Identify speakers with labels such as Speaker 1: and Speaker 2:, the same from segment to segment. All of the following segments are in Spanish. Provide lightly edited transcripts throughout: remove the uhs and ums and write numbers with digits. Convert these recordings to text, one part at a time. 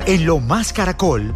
Speaker 1: En Lo Más Caracol,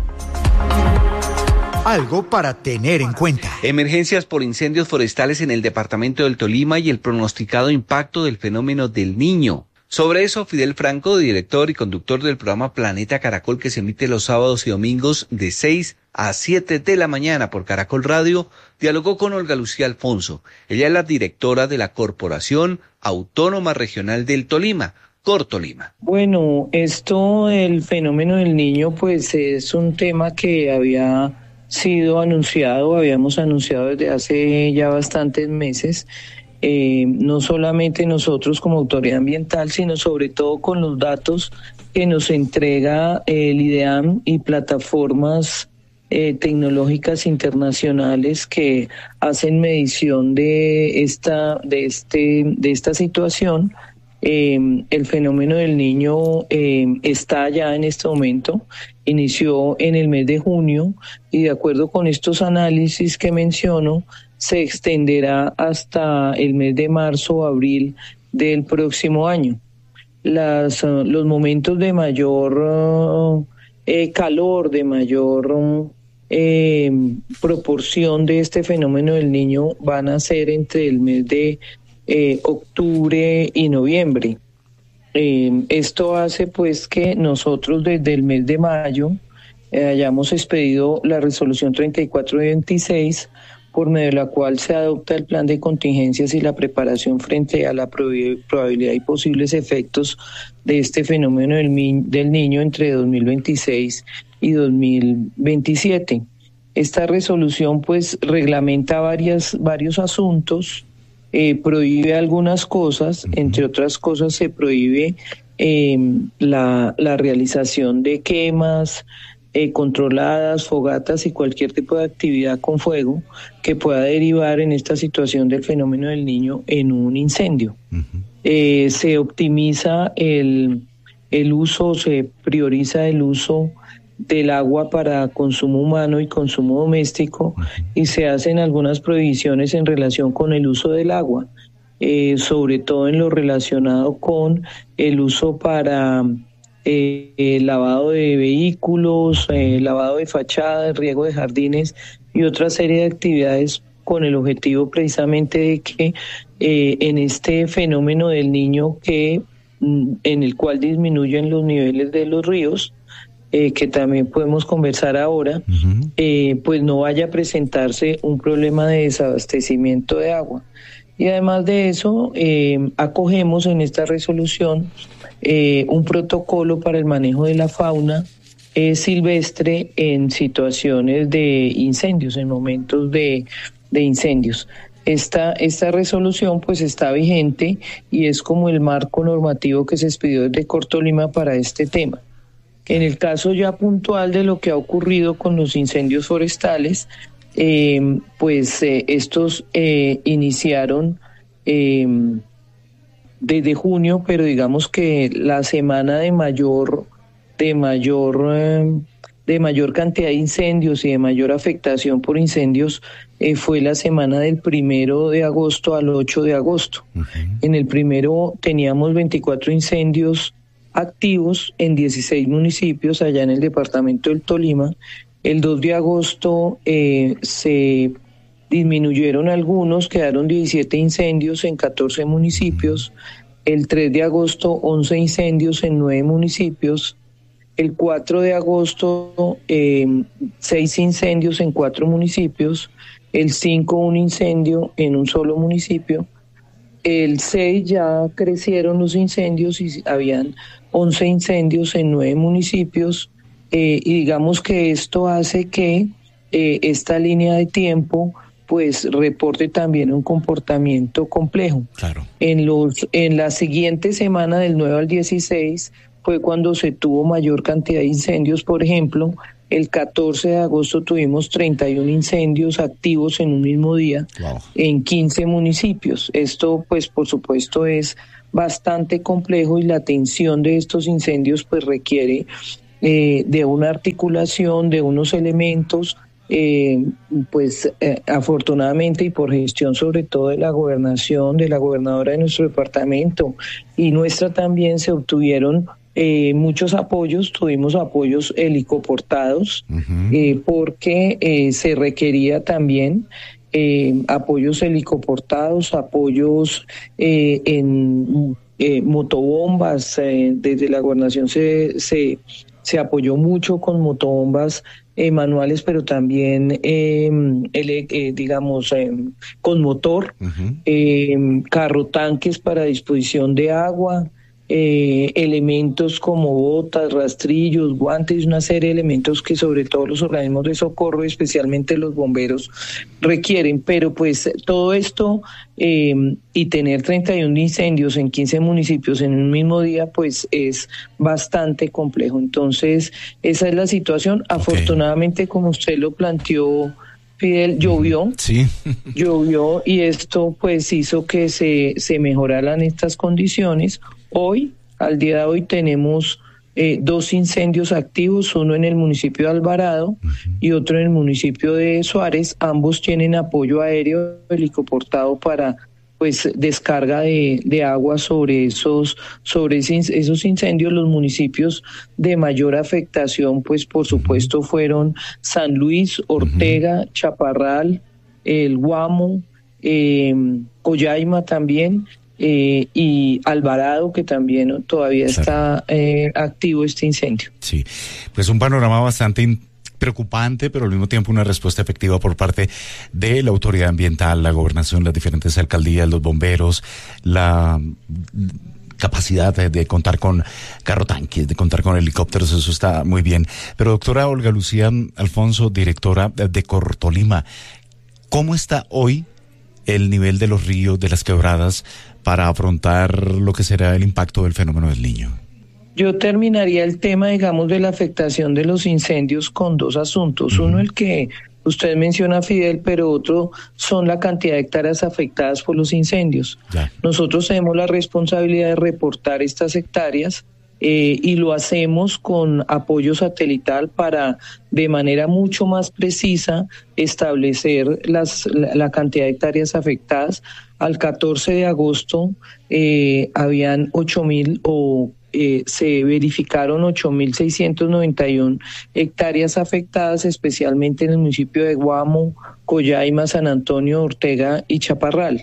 Speaker 1: algo para tener en cuenta.
Speaker 2: Emergencias por incendios forestales en el departamento del Tolima y el pronosticado impacto del fenómeno del Niño. Sobre eso, Fidel Franco, director y conductor del programa Planeta Caracol, que se emite los sábados y domingos de 6 a 7 de la mañana por Caracol Radio, dialogó con Olga Lucía Alfonso. Ella es la directora de la Corporación Autónoma Regional del Tolima, Cortolima.
Speaker 3: Bueno, el fenómeno del Niño, pues es un tema que había sido habíamos anunciado desde hace ya bastantes meses. No solamente nosotros como autoridad ambiental, sino sobre todo con los datos que nos entrega el IDEAM y plataformas tecnológicas internacionales que hacen medición de esta situación. El fenómeno del Niño está ya en este momento, inició en el mes de junio y de acuerdo con estos análisis que menciono, se extenderá hasta el mes de marzo o abril del próximo año. Los momentos de mayor calor, de mayor proporción de este fenómeno del Niño van a ser entre el mes de octubre y noviembre. Esto hace pues que nosotros desde el mes de mayo hayamos expedido la resolución 3426, por medio de la cual se adopta el plan de contingencias y la preparación frente a la probabilidad y posibles efectos de este fenómeno del Niño entre 2026 y 2027. Esta resolución pues reglamenta varios asuntos, prohíbe algunas cosas, entre otras cosas se prohíbe la realización de quemas controladas, fogatas y cualquier tipo de actividad con fuego que pueda derivar en esta situación del fenómeno del Niño en un incendio. Se optimiza el uso, se prioriza el uso del agua para consumo humano y consumo doméstico y se hacen algunas prohibiciones en relación con el uso del agua, sobre todo en lo relacionado con el uso para lavado de vehículos, lavado de fachadas, riego de jardines y otra serie de actividades con el objetivo precisamente de que en este fenómeno del Niño en el cual disminuyen los niveles de los ríos, que también podemos conversar ahora, pues no vaya a presentarse un problema de desabastecimiento de agua. Y además de eso, acogemos en esta resolución un protocolo para el manejo de la fauna silvestre en situaciones de incendios, en momentos de incendios. Esta resolución pues está vigente y es como el marco normativo que se expidió desde Cortolima para este tema. En el caso ya puntual de lo que ha ocurrido con los incendios forestales, estos iniciaron desde junio, pero digamos que la semana de mayor cantidad de incendios y de mayor afectación por incendios fue la semana del 1 de agosto al 8 de agosto. En el primero teníamos 24 incendios activos en 16 municipios allá en el departamento del Tolima. El 2 de agosto se disminuyeron algunos, quedaron 17 incendios en 14 municipios. El 3 de agosto, 11 incendios en 9 municipios. El 4 de agosto, 6 incendios en 4 municipios. El 5, un incendio en un solo municipio. El 6 ya crecieron los incendios y habían 11 incendios en 9 municipios. Y digamos que esto hace que esta línea de tiempo pues reporte también un comportamiento complejo.
Speaker 4: Claro.
Speaker 3: En la siguiente semana del 9 al 16 fue cuando se tuvo mayor cantidad de incendios. Por ejemplo, el 14 de agosto tuvimos 31 incendios activos en un mismo día. Wow. En 15 municipios. Esto pues por supuesto es bastante complejo y la atención de estos incendios pues requiere de una articulación, de unos elementos, afortunadamente y por gestión sobre todo de la gobernación, de la gobernadora de nuestro departamento y nuestra también, se obtuvieron muchos apoyos, tuvimos apoyos helicoportados, porque se requería también apoyos helicoportados, apoyos en motobombas. Desde la gobernación se apoyó mucho con motobombas manuales, pero también con motor, carro tanques para disposición de agua, elementos como botas, rastrillos, guantes, una serie de elementos que sobre todo los organismos de socorro, especialmente los bomberos, requieren. Pero pues todo esto y tener 31 incendios en 15 municipios en un mismo día, pues es bastante complejo. Entonces, esa es la situación. Afortunadamente, como usted lo planteó, Fidel, llovió, llovió, y esto pues hizo que se mejoraran estas condiciones. Hoy, al día de hoy, tenemos 2 incendios activos, uno en el municipio de Alvarado y otro en el municipio de Suárez. Ambos tienen apoyo aéreo helicoportado para pues descarga de agua sobre esos incendios. Los municipios de mayor afectación, pues por supuesto, fueron San Luis, Ortega, Chaparral, el Guamo, Collaima también, y Alvarado, que también todavía está activo este incendio.
Speaker 4: Sí, pues un panorama bastante preocupante, pero al mismo tiempo una respuesta efectiva por parte de la autoridad ambiental, la gobernación, las diferentes alcaldías, los bomberos, la capacidad de contar con carro tanques, de contar con helicópteros. Eso está muy bien. Pero doctora Olga Lucía Alfonso, directora de Cortolima, ¿cómo está hoy el nivel de los ríos, de las quebradas, para afrontar lo que será el impacto del fenómeno del Niño?
Speaker 3: Yo terminaría el tema, digamos, de la afectación de los incendios con 2 asuntos. Uno, el que usted menciona, Fidel, pero otro son la cantidad de hectáreas afectadas por los incendios. Nosotros tenemos la responsabilidad de reportar estas hectáreas, y lo hacemos con apoyo satelital para, de manera mucho más precisa, establecer la cantidad de hectáreas afectadas. Al 14 de agosto habían 8.000 se verificaron 8.691 hectáreas afectadas, especialmente en el municipio de Guamo, Collaima, San Antonio, Ortega y Chaparral.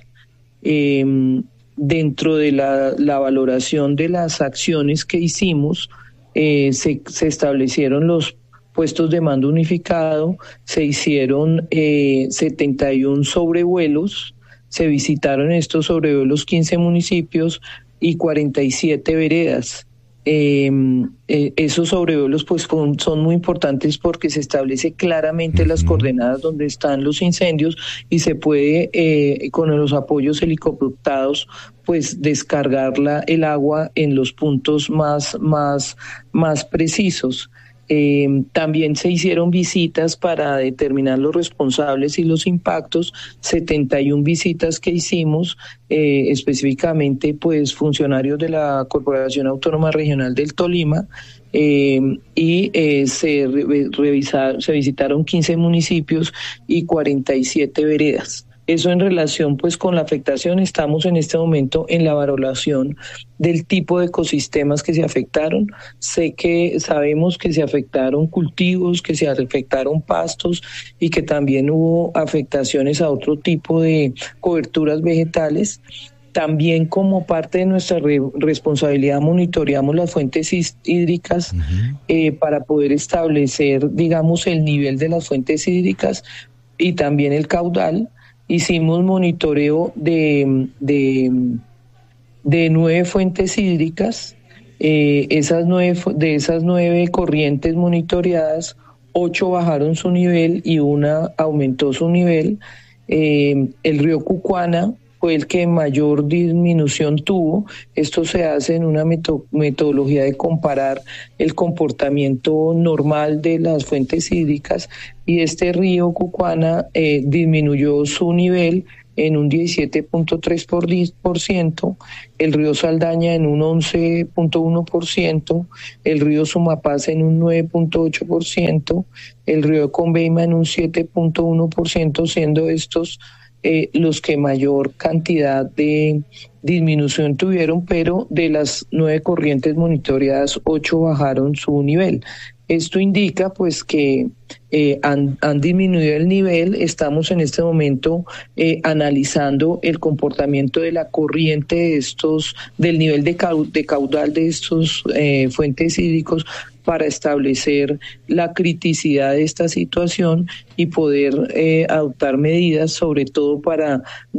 Speaker 3: Dentro de la valoración de las acciones que hicimos, se establecieron los puestos de mando unificado, se hicieron 71 sobrevuelos, se visitaron estos sobrevuelos 15 municipios y 47 veredas. Esos sobrevuelos pues son muy importantes porque se establece claramente las coordenadas donde están los incendios y se puede, con los apoyos helicópteros, pues descargar el agua en los puntos más precisos. También se hicieron visitas para determinar los responsables y los impactos, 71 visitas que hicimos, específicamente pues funcionarios de la Corporación Autónoma Regional del Tolima, y se visitaron 15 municipios y 47 veredas. Eso en relación pues con la afectación. Estamos en este momento en la valoración del tipo de ecosistemas que se afectaron. Sabemos que se afectaron cultivos, que se afectaron pastos y que también hubo afectaciones a otro tipo de coberturas vegetales. También, como parte de nuestra responsabilidad, monitoreamos las fuentes hídricas para poder establecer, digamos, el nivel de las fuentes hídricas y también el caudal. Hicimos monitoreo de 9 fuentes hídricas. De esas 9 corrientes monitoreadas, 8 bajaron su nivel y una aumentó su nivel. El río Cucuana fue el que mayor disminución tuvo. Esto se hace en una metodología de comparar el comportamiento normal de las fuentes hídricas, y este río Cucuana disminuyó su nivel en un 17.3%, el río Saldaña en un 11.1%, el río Sumapaz en un 9.8%, el río Conveima en un 7.1%, siendo estos los que mayor cantidad de disminución tuvieron, pero de las 9 corrientes monitoreadas, 8 bajaron su nivel. Esto indica pues que han disminuido el nivel. Estamos en este momento analizando el comportamiento de la corriente de estos, del nivel de caudal de estos fuentes hídricos, para establecer la criticidad de esta situación y poder adoptar medidas, sobre todo para